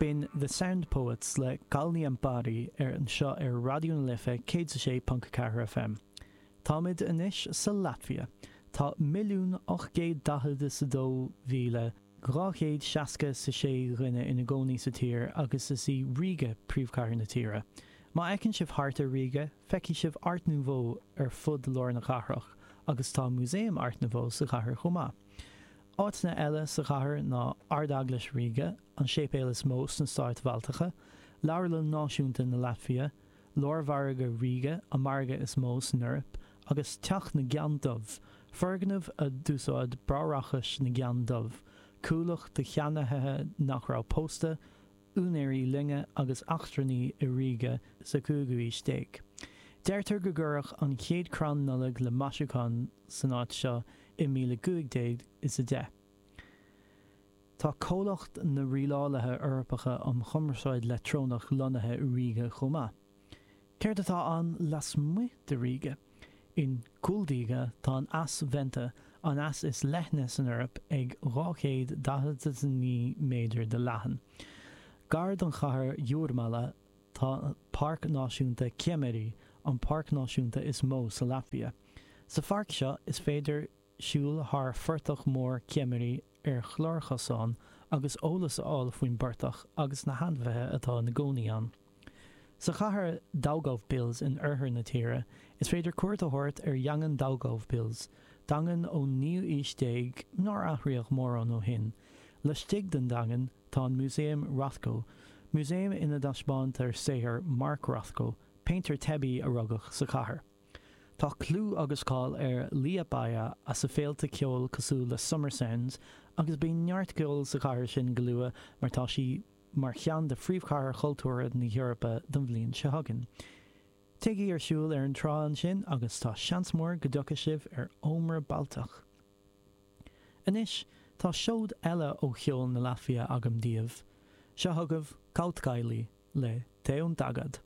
Bín The Sound Poets le Galní an Bari an seo Radio na Lifa 106.4 FM. Támid inis sa Latvia. Tá 1,842,360 rinne ina gcónaí sa tír agus is í Riga príomhcarr na tíre. Má ecinn sibh thart ar Riga, feici sibh Art Nouveau ar fud lár na Cathrach, agus tá Muséum Art Nouveau sa Cathair chomá. Áitna eile sa Cathair ná Ardaglas Riga, an sépéal is mós na Stáit Bhaltacha, Leabharlann náisiúnta na Latvia, Lormharga Riga, an marga is mós in Europe, agus teach na Geandubh, ferganmh a dúsáid brárachas na Geandubh, cúlach de cheannathe nach rá pósta, únéirí linge agus achtraní i Riga sa cúgaí stéig. Deirtar go gcuirfeadh an chéad crann nullag le Maisicán san áit seo I 2015 is a de. Tá cólacht na rialálathe Eorpacha am chumarsáid le trónach lonathe I Riga chomá. Céir atá an las mu de Riga. In Cúldaige tá an as venta, an as is leithne in Europe ag 249 méadar de leathan. Gard an chathair Jurmala tá Parc Náisiúnta Ciaméirí, an Parc Náisiúnta is mó sa Latvia. Sa farc seo is féidir siúil thar fuirteach mór Ciaméirí ar chlárchasán agus ólas áil faoin burtach agus na handmhethe atá na gcónaí an. Sa chathair Daugavpils Bills in Urthair na tíre is féidir cuairt a thabhairt ar Jangan Daugavpils Bills, dangan ó 9 nar athraíoch mór an ó hin. Le stig den dangan tá an Muséum Rothko, Muséum ina daspáint ar saothar Mark Rothko, painter tebi a rugach sa chathair. Tá clú agus cáil ar Liepāja a sa féalta ceol cosú le Summer Sounds agus bí neart ceol sa chathair sin go luath mar tá sí mar cheann de phríomhchathair chultúra na Eorpa den bhliain se hagan. Tuigí ar siúil ar an trán sin agus tá seans mór go dtucha sibh ar ómar baltach. Inis, tá seód eile ó cheol na Latvia agam díobh. Se thugah Caut Gailí le Téún Dagad.